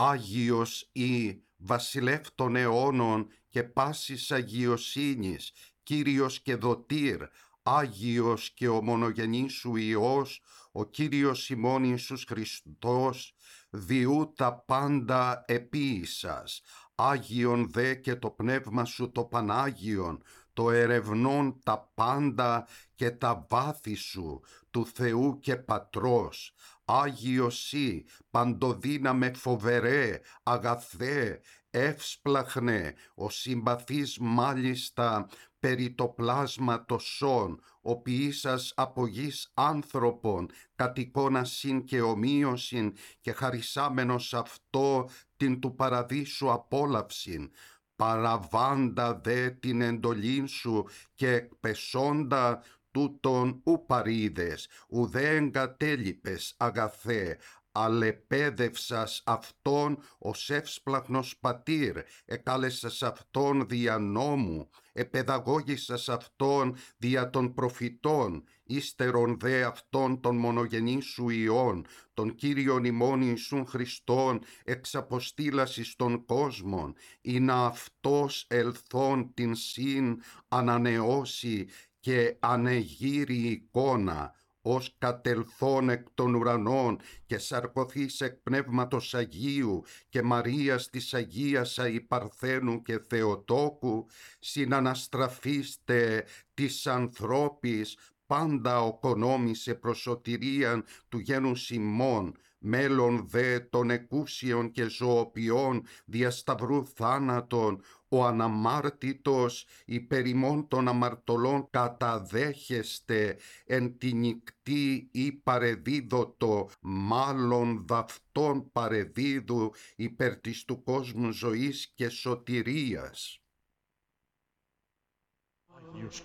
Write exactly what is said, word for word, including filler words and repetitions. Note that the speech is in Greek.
Άγιος ή βασιλεύ των αιώνων και πάσης αγιοσύνης, Κύριος και δοτήρ, Άγιος και ο μονογενής σου Υιός, ο Κύριος ημών Ιησούς Χριστός, διού τα πάντα επίησας, Άγιον δε και το πνεύμα σου το Πανάγιον, το ερευνών τα πάντα και τα βάθη σου, του Θεού και Πατρός, Άγιος Υ, παντοδύναμε φοβερέ, αγαθέ, εύσπλαχνε, ο συμπαθής μάλιστα περί το πλάσμα το σών, ο ποιήσας από γης άνθρωπον, κατ' εικόνα συν και ομοίωσιν και χαρισάμενος αυτό την του παραδείσου απόλαυσιν, παραβάντα δε την εντολήν σου και εκπεσόντα τούτον ου παρείδες, ουδέ εγκατέλειπες αγαθέ, αλεπέδευσας αυτόν ως εύσπλαχνος πατήρ, εκάλεσας αυτόν δια νόμου, επαιδαγώγησας αυτόν δια των προφητών, ύστερον δε αυτόν των μονογενής σου Υιών, τον Κύριον ημών Ιησούν Χριστόν, εξαποστήλας εις των κόσμων, ή να αυτός ελθόν την συν ανανεώσει και ανεγείρει εικόνα, ως κατελθόν εκ των ουρανών και σαρκωθείς εκ Πνεύματος Αγίου και Μαρίας της Αγίας Αϊπαρθένου και Θεοτόκου, συναναστραφείστε της ανθρώπης πάντα οκονόμησε προς σωτηρίαν του γένους ημών, μέλλον δε των εκούσιων και ζωοποιών δια σταυρού θάνατον, ο αναμάρτητος υπερ ημών των αμαρτωλών καταδέχεστε εν τη νυκτή ή παρεδίδωτο, μάλλον δαυτόν παρεδίδου υπέρ της του κόσμου ζωής και σωτηρίας.